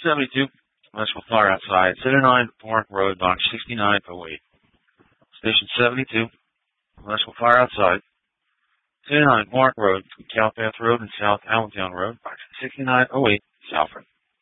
72, electrical fire outside. 79 Park Road, box 6908. Station 72, electrical fire outside. 79 Park Road, Cowpath Road and South Allentown Road, box 6908, Salford.